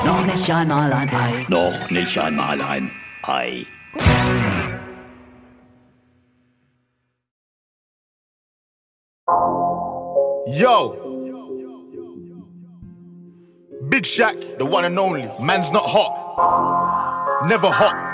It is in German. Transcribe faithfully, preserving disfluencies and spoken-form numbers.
Noch nicht einmal ein Ei. Noch nicht einmal ein Ei. Yo! Big Shaq, the one and only. Man's not hot. Never hot.